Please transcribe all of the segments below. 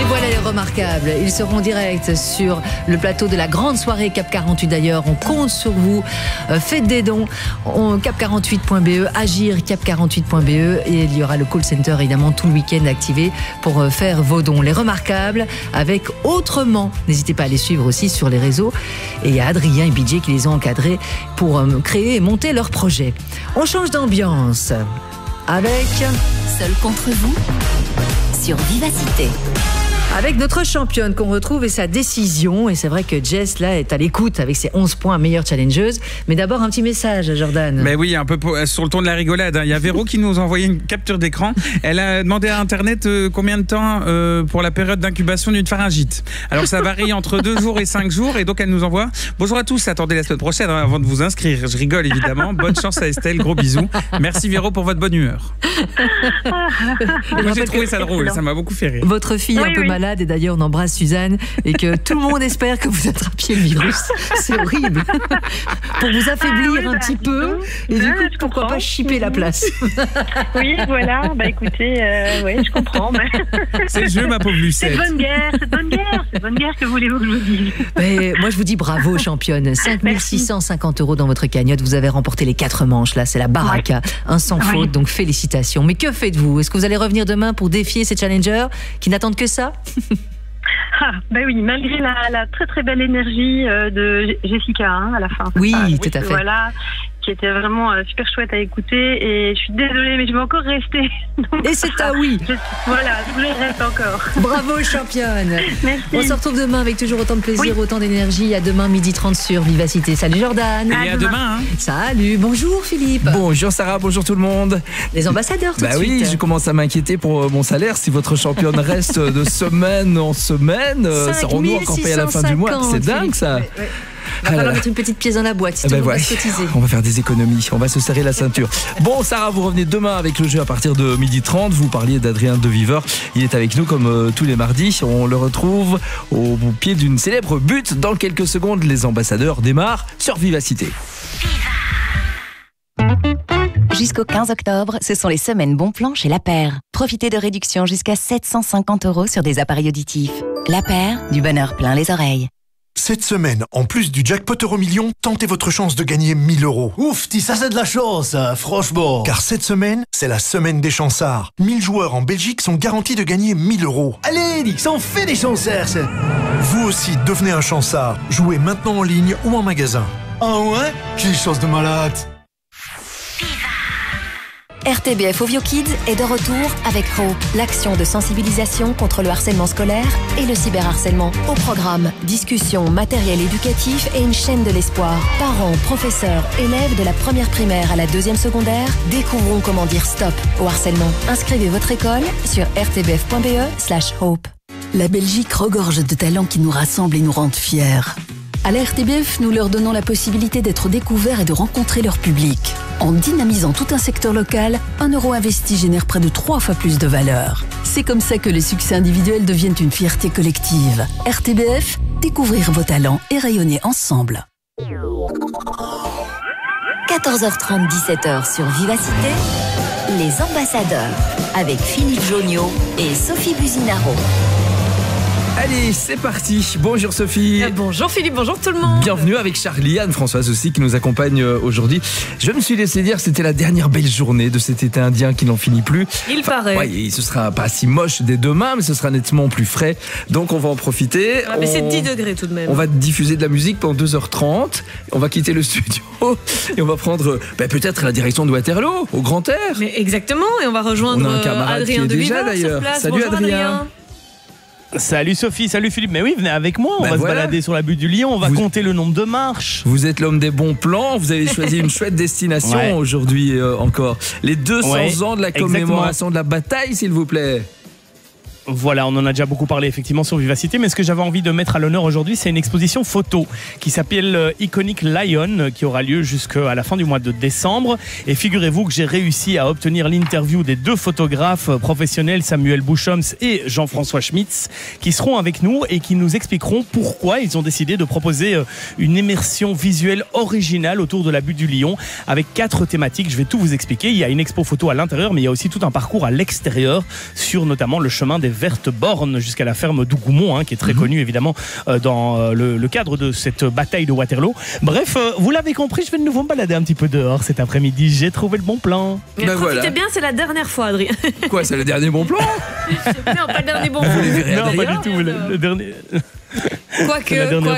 voilà les remarquables. Ils seront directs sur le plateau de la grande soirée Cap 48 d'ailleurs. On compte sur vous. Faites des dons. Cap48.be, agir cap48.be et il y aura le call center évidemment tout le week-end activé pour faire vos dons. Les remarquables avec Autrement. N'hésitez pas à les suivre aussi sur les réseaux. Et il y a Adrien et BJ qui les ont encadrés pour créer et monter leur projet. On change d'ambiance avec Seul contre vous sur Vivacité. Avec notre championne qu'on retrouve et sa décision. Et c'est vrai que Jess, là, est à l'écoute avec ses 11 points, meilleure challengeuse. Mais d'abord, un petit message, Jordan. Mais oui, un peu sur le ton de la rigolade. Il y a Véro qui nous a envoyé une capture d'écran. Elle a demandé à Internet combien de temps pour la période d'incubation d'une pharyngite. Alors, ça varie entre 2 jours et 5 jours. Et donc, elle nous envoie « Bonjour à tous, attendez la semaine prochaine avant de vous inscrire. » Je rigole, évidemment. Bonne chance à Estelle, gros bisous. Merci Véro pour votre bonne humeur. Moi, j'ai trouvé ça drôle, ça m'a beaucoup fait rire. Votre fille est un peu malade et d'ailleurs on embrasse Suzanne et que tout le monde espère que vous attrapiez le virus. C'est horrible. Pour vous affaiblir un petit peu et du coup pourquoi pas chipper la place. Oui, voilà. Bah écoutez, oui, je comprends. Mais... C'est le jeu, ma pauvre Lucette. C'est bonne guerre. Que voulez-vous que je vous dise? Mais moi je vous dis bravo championne. 5 650 € dans votre cagnotte. Vous avez remporté les 4 manches là. C'est la baraka. Un sans faute. Donc félicitations. Mais que faites-vous? Est-ce que vous allez revenir demain pour défier ces challengers qui n'attendent que ça? Ben oui, malgré la très très belle énergie de Jessica à la fin. Oui, tout à fait. Voilà, qui était vraiment super chouette à écouter et je suis désolée mais je vais encore rester. Donc, et c'est à oui. Voilà, je reste encore. Bravo championne. Merci. On se retrouve demain avec toujours autant de plaisir, autant d'énergie. À demain 12h30 sur Vivacité. Salut Jordan. Et à demain. Salut, bonjour Philippe. Bonjour Sarah, bonjour tout le monde. Les ambassadeurs tout de suite. Oui, je commence à m'inquiéter pour mon salaire. Si votre championne reste de semaine en semaine, serons-nous encore payés à la fin du mois? C'est dingue ça. Ouais. Il va falloir mettre une petite pièce dans la boîte si tout le monde va se cotiser. On va faire des économies, on va se serrer la ceinture. Bon Sarah, vous revenez demain avec le jeu à partir de 12h30. Vous parliez d'Adrien Deviveur, il est avec nous comme tous les mardis. On le retrouve au pied d'une célèbre butte. Dans quelques secondes, les ambassadeurs démarrent sur Vivacité. Jusqu'au 15 octobre, ce sont les semaines Bon Plan chez La Paire. Profitez de réductions jusqu'à 750 € sur des appareils auditifs. La Paire, du bonheur plein les oreilles. Cette semaine, en plus du jackpot Euro-Million, tentez votre chance de gagner 1000 €. Ouf, ça c'est de la chance, franchement. Car cette semaine, c'est la semaine des chansards. 1000 joueurs en Belgique sont garantis de gagner 1000 €. Allez, ça en fait des chansards, ça. Vous aussi, devenez un chansard. Jouez maintenant en ligne ou en magasin. Ah ouais? Quelle chance de malade. RTBF Ovio Kids est de retour avec Hope, l'action de sensibilisation contre le harcèlement scolaire et le cyberharcèlement. Au programme, discussions, matériel éducatif et une chaîne de l'espoir. Parents, professeurs, élèves de la première primaire à la deuxième secondaire, découvrons comment dire stop au harcèlement. Inscrivez votre école sur rtbf.be/hope. La Belgique regorge de talents qui nous rassemblent et nous rendent fiers. À la RTBF, nous leur donnons la possibilité d'être découverts et de rencontrer leur public. En dynamisant tout un secteur local, 1 € investi génère près de 3 fois plus de valeur. C'est comme ça que les succès individuels deviennent une fierté collective. RTBF, découvrir vos talents et rayonner ensemble. 14h30, 17h sur Vivacité, les ambassadeurs avec Philippe Joniot et Sophie Buzinaro. Allez, c'est parti. Bonjour Sophie. Bonjour Philippe, bonjour tout le monde. Bienvenue avec Charlie, Anne-Françoise aussi qui nous accompagne aujourd'hui. Je me suis laissé dire que c'était la dernière belle journée de cet été indien qui n'en finit plus. Il paraît. Ouais, ce sera pas si moche dès demain, mais ce sera nettement plus frais. Donc on va en profiter. Mais c'est 10 degrés tout de même. On va diffuser de la musique pendant 2h30. On va quitter le studio et on va prendre peut-être la direction de Waterloo, au Grand Air. Mais exactement, et on va rejoindre Adrien Deviveur sur place. Salut bonjour, Adrien. Salut Sophie, salut Philippe. Mais oui, venez avec moi, on va se balader sur la butte du Lion, on va compter le nombre de marches. Vous êtes l'homme des bons plans, vous avez choisi une chouette destination aujourd'hui encore. Les 200 ans de la commémoration de la bataille, s'il vous plaît. Voilà, on en a déjà beaucoup parlé effectivement sur Vivacité, mais ce que j'avais envie de mettre à l'honneur aujourd'hui, c'est une exposition photo qui s'appelle Iconic Lion, qui aura lieu jusqu'à la fin du mois de décembre. Et figurez-vous que j'ai réussi à obtenir l'interview des 2 photographes professionnels, Samuel Bouchoms et Jean-François Schmitz, qui seront avec nous et qui nous expliqueront pourquoi ils ont décidé de proposer une immersion visuelle originale autour de la butte du Lion, avec 4 thématiques. Je vais tout vous expliquer. Il y a une expo photo à l'intérieur, mais il y a aussi tout un parcours à l'extérieur sur notamment le chemin des Verteborn jusqu'à la ferme d'Ougoumont, qui est très connue évidemment dans le cadre de cette bataille de Waterloo. Bref, vous l'avez compris, je vais de nouveau me balader un petit peu dehors cet après-midi. J'ai trouvé le bon plan. Mais profitez bien, c'est la dernière fois, Adrien. Quoi, c'est le dernier bon plan? Non, pas le dernier bon plan. Non, pas du tout. Le dernier. Quoique,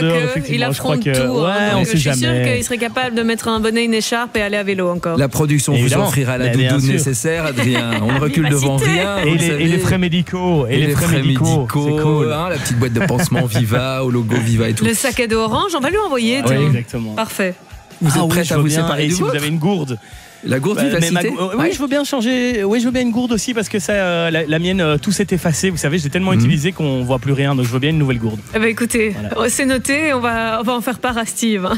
il affronte tout. On sait je suis sûr jamais. qu'il serait capable de mettre un bonnet, une écharpe et aller à vélo encore. La production Évidemment. vous offrira la doudoune nécessaire, Adrien. On ne recule devant rien. Et les frais médicaux. Et les frais médicaux. C'est cool. La petite boîte de pansement Viva, au logo Viva et tout. Le sac à dos orange, on va lui envoyer. Oui, exactement. Parfait. Vous êtes prête à vous séparer et du si vous vôtre? avez une gourde. La gourde Vivacité. Oui, je veux bien changer. Oui, je veux bien une gourde aussi parce que ça, la mienne, tout s'est effacé. Vous savez, j'ai tellement utilisé qu'on voit plus rien. Donc, je veux bien une nouvelle gourde. Écoutez, c'est noté. On va en faire part à Steve.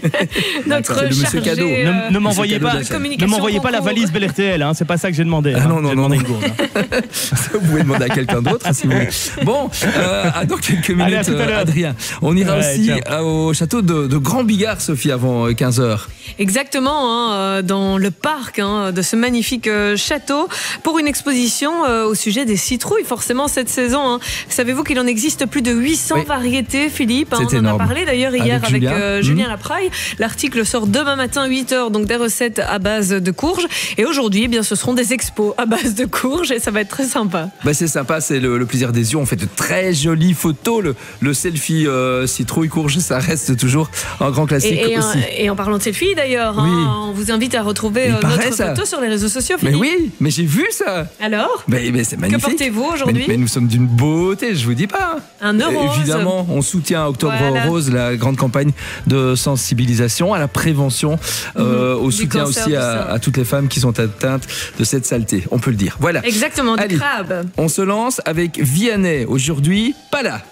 Notre chargé cadeau. Ne m'envoyez pas la valise Bel RTL. C'est pas ça que j'ai demandé. Non. Une gourde. Vous pouvez demander à quelqu'un d'autre si vous voulez. Bon, dans quelques minutes, Adrien, on ira aussi au château de Grand Bigard, Sophie, avant 15h. Exactement, dans le parc de ce magnifique château pour une exposition au sujet des citrouilles, forcément cette saison. Savez-vous qu'il en existe plus de 800 variétés, Philippe? On en a parlé d'ailleurs hier avec Julien Lapraille. L'article sort demain matin 8h, donc des recettes à base de courges. Et aujourd'hui, ce seront des expos à base de courges et ça va être très sympa. C'est sympa, c'est le plaisir des yeux. On fait de très jolies photos. Le selfie citrouille courge, ça reste toujours un grand classique aussi. Et en parlant de selfie d'ailleurs, on vous invite à retrouver notre photo sur les réseaux sociaux, Philippe. Mais oui, mais j'ai vu ça. Alors mais c'est magnifique. Que portez-vous aujourd'hui? mais nous sommes d'une beauté, je vous dis pas. Un euro. Évidemment, on soutient Octobre Rose, la grande campagne de sensibilisation à la prévention, au soutien aussi à toutes les femmes qui sont atteintes de cette saleté. On peut le dire. Voilà. Exactement, du crabe. On se lance avec Vianney. Aujourd'hui, pas là.